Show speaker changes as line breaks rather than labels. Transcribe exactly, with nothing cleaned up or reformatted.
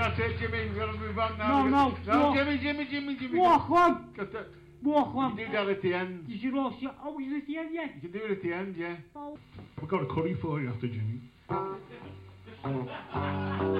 that's it, Jimmy. We've got to move on now.
No, no,
No,
walk.
Jimmy, Jimmy, Jimmy, Jimmy.
Walk on.
Got that.
Walk on.
You do that at the end.
You should also... Oh, is it the end yet?
You can do it at the end, yeah.
Oh.
We've got a curry for you after Jimmy.